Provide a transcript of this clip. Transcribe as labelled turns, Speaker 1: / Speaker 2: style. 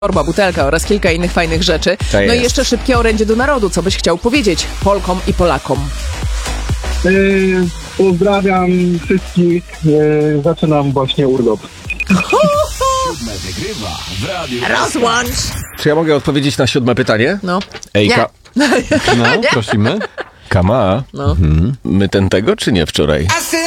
Speaker 1: torba, butelka oraz kilka innych fajnych rzeczy. No i jeszcze szybkie orędzie do narodu. Co byś chciał powiedzieć Polkom i Polakom?
Speaker 2: Pozdrawiam wszystkich. Zaczynam właśnie urlop.
Speaker 1: Rozłącz!
Speaker 3: Czy ja mogę odpowiedzieć na 7 pytanie?
Speaker 1: No.
Speaker 3: Ejka.
Speaker 4: No, prosimy.
Speaker 3: Kama.
Speaker 1: No.
Speaker 3: My ten tego, czy nie wczoraj?